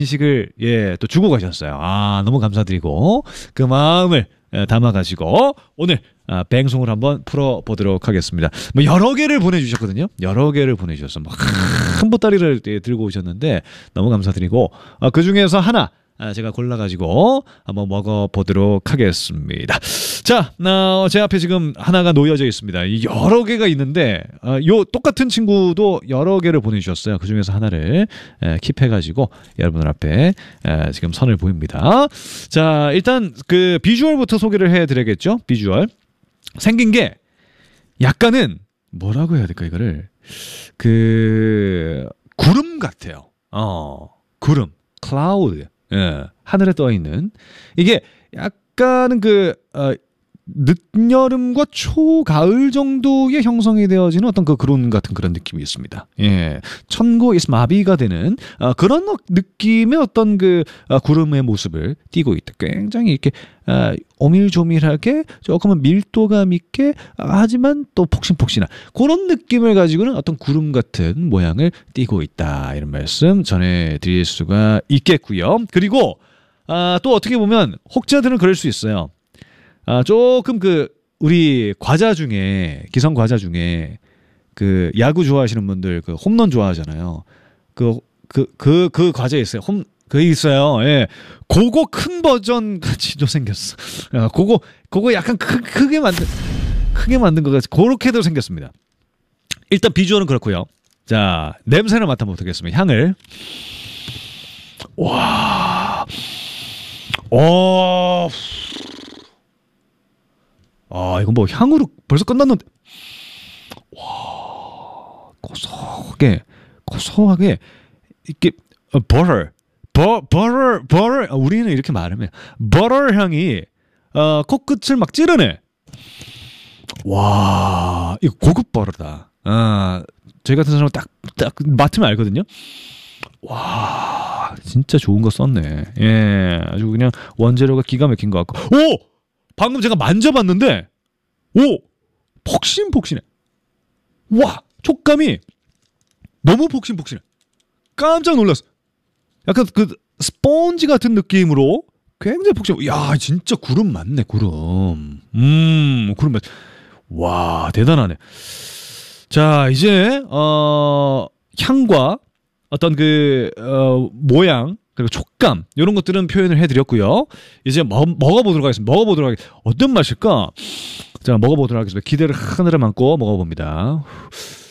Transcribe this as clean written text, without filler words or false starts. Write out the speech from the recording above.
인식을 또 주고 가셨어요. 너무 감사드리고 그 마음을 담아가지고 오늘 방송을 한번 풀어보도록 하겠습니다. 뭐 여러 개를 보내주셨거든요. 여러 개를 보내주셔서 한 보따리를 들고 오셨는데 너무 감사드리고 그 중에서 하나 제가 골라가지고 한번 먹어보도록 하겠습니다. 자, 제 앞에 지금 하나가 놓여져 있습니다. 여러 개가 있는데 요 똑같은 친구도 여러 개를 보내주셨어요. 그 중에서 하나를 킵해가지고 여러분들 앞에 지금 선을 보입니다. 자, 일단 그 비주얼부터 소개를 해드려야겠죠. 비주얼 생긴 게 약간은 뭐라고 해야 될까 이거를 그 구름 같아요. 구름, 클라우드. 하늘에 떠 있는 이게 약간은 그 늦여름과 초가을 정도에 형성이 되어지는 어떤 그 구름 같은 그런 느낌이 있습니다. 천고 마비가 되는 그런 느낌의 어떤 그 구름의 모습을 띠고 있다. 굉장히 이렇게 오밀조밀하게 조금은 밀도감 있게 하지만 또 폭신폭신한 그런 느낌을 가지고는 어떤 구름 같은 모양을 띠고 있다. 이런 말씀 전해드릴 수가 있겠고요. 그리고 또 어떻게 보면 혹자들은 그럴 수 있어요. 조금 그 우리 과자 중에 기성 과자 중에 그 야구 좋아하시는 분들 그 홈런 좋아하잖아요. 그 과자 있어요. 그게 있어요. 예. 그거 큰 버전 같이도 생겼어. 그거 약간 크게 만든 것 같이 그렇게도 생겼습니다. 일단 비주얼은 그렇고요. 자, 냄새를 맡아보도록 하겠습니다. 향을. 와. 이건 뭐 향으로 벌써 끝났는데. 와, 고소하게 이렇게 버터 우리는 이렇게 말하면 버터 향이 코끝을 막 찌르네. 와, 이거 고급 버터다. 저희 같은 사람은 딱 맡으면 알거든요. 와, 진짜 좋은 거 썼네. 예, 아주 그냥 원재료가 기가 막힌 것 같고. 방금 제가 만져봤는데, 폭신폭신해. 와, 촉감이 너무 폭신폭신해. 깜짝 놀랐어. 약간 그 스펀지 같은 느낌으로 굉장히 폭신. 야, 진짜 구름 맞네, 구름. 구름 맞. 와, 대단하네. 자, 이제 향과 어떤 그 모양 그리고 촉감 이런 것들은 표현을 해드렸고요. 이제 먹어보도록 하겠습니다. 어떤 맛일까? 자, 먹어보도록 하겠습니다. 기대를 하늘에 안고 먹어봅니다.